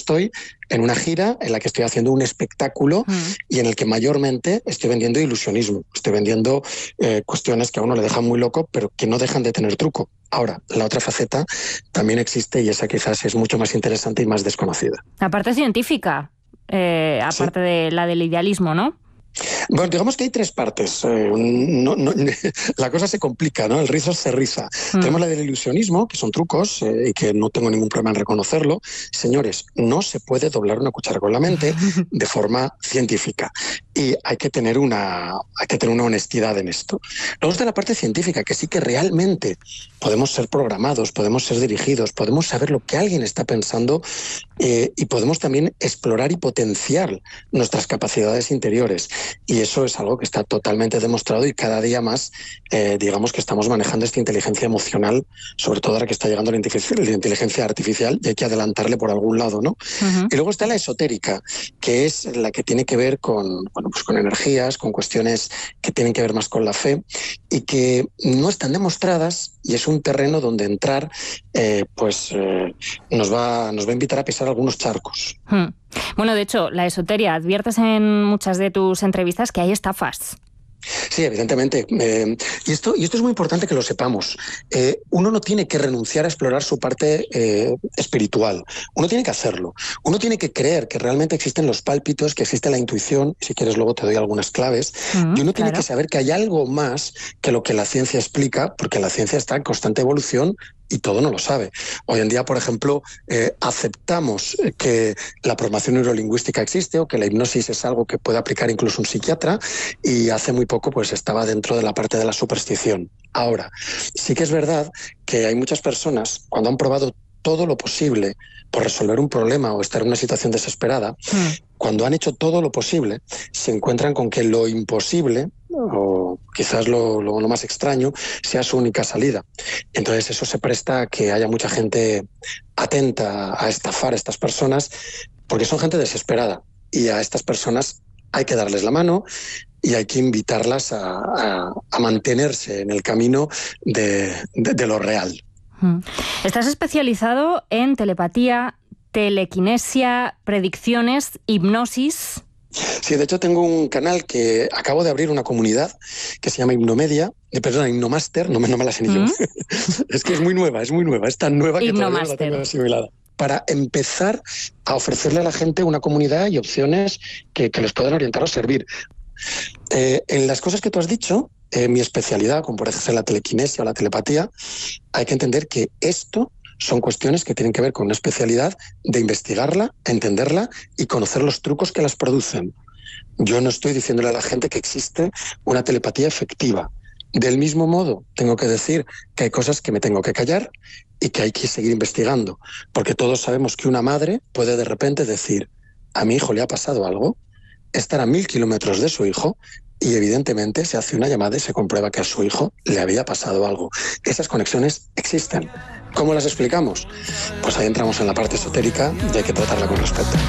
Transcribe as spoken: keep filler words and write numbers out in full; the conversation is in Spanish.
estoy en una gira en la que estoy haciendo un espectáculo mm. y en el que mayormente estoy vendiendo ilusionismo, estoy vendiendo eh, cuestiones que a uno le dejan muy loco, pero que no dejan de tener truco. Ahora, la otra faceta también existe y esa quizás es mucho más interesante y más desconocida. La parte científica, eh, aparte ¿Sí? de la del idealismo, ¿no? Bueno, digamos que hay tres partes. Eh, no, no, la cosa se complica, ¿no? El rizo se riza. Mm. Tenemos la del ilusionismo, que son trucos, eh, y que no tengo ningún problema en reconocerlo. Señores, no se puede doblar una cuchara con la mente de forma científica. Y hay que tener una, hay que tener una honestidad en esto. Luego está la parte científica, que sí que realmente podemos ser programados, podemos ser dirigidos, podemos saber lo que alguien está pensando eh, y podemos también explorar y potenciar nuestras capacidades interiores. Y eso es algo que está totalmente demostrado y cada día más, eh, digamos que estamos manejando esta inteligencia emocional, sobre todo ahora que está llegando la inteligencia artificial y hay que adelantarle por algún lado, ¿no? Uh-huh. Y luego está la esotérica, que es la que tiene que ver con, bueno, pues con energías, con cuestiones que tienen que ver más con la fe y que no están demostradas y es un terreno donde entrar eh, pues eh, nos va, nos va a invitar a pisar algunos charcos. Hmm. Bueno, de hecho, la esoteria, adviertes en muchas de tus entrevistas que hay estafas. Sí, evidentemente. Eh, y, esto, y esto es muy importante que lo sepamos. Eh, uno no tiene que renunciar a explorar su parte eh, espiritual. Uno tiene que hacerlo. Uno tiene que creer que realmente existen los pálpitos, que existe la intuición. Si quieres, luego te doy algunas claves. Mm, y uno tiene claro. que saber que hay algo más que lo que la ciencia explica, porque la ciencia está en constante evolución y todo no lo sabe. Hoy en día, por ejemplo, eh, aceptamos que la programación neurolingüística existe o que la hipnosis es algo que puede aplicar incluso un psiquiatra y hace muy poco pues estaba dentro de la parte de la superstición. Ahora, sí que es verdad que hay muchas personas, cuando han probado todo lo posible por resolver un problema o estar en una situación desesperada, mm. cuando han hecho todo lo posible, se encuentran con que lo imposible, o quizás lo, lo, lo más extraño, sea su única salida. Entonces eso se presta a que haya mucha gente atenta a estafar a estas personas, porque son gente desesperada, y a estas personas hay que darles la mano y hay que invitarlas a, a, a mantenerse en el camino de, de, de lo real. Estás especializado en telepatía, telequinesia, predicciones, hipnosis. Sí, de hecho tengo un canal que acabo de abrir, una comunidad que se llama Hipnomedia, eh, perdona, Hipnomaster, no me, no me la sé ni yo. ¿Mm? Es que es muy nueva, es muy nueva, es tan nueva que todavía no la tengo asimilada. Para empezar a ofrecerle a la gente una comunidad y opciones que, que les puedan orientar o servir. Eh, en las cosas que tú has dicho, eh, mi especialidad, como por ejemplo la telequinesia o la telepatía, hay que entender que esto son cuestiones que tienen que ver con una especialidad de investigarla, entenderla y conocer los trucos que las producen. Yo no estoy diciéndole a la gente que existe una telepatía efectiva. Del mismo modo, tengo que decir que hay cosas que me tengo que callar y que hay que seguir investigando, porque todos sabemos que una madre puede de repente decir: a mi hijo le ha pasado algo, estar a mil kilómetros de su hijo y evidentemente se hace una llamada y se comprueba que a su hijo le había pasado algo. Esas conexiones existen. ¿Cómo las explicamos? Pues ahí entramos en la parte esotérica y hay que tratarla con respeto.